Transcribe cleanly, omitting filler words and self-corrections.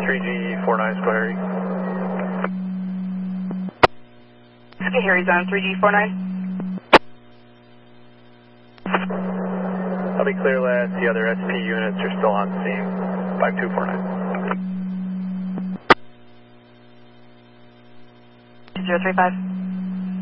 3G49, still Harry. Okay, Harry's on 3G49. I'll be clear, lads. The other SP units are still on scene. 5249. 035.